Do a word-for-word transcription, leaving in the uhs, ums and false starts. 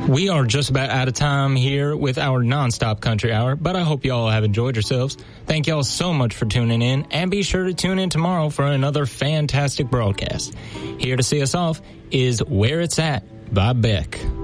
We are just about out of time here with our nonstop country hour, but I hope you all have enjoyed yourselves. Thank y'all so much for tuning in, and be sure to tune in tomorrow for another fantastic broadcast. Here to see us off is Where It's At by Beck.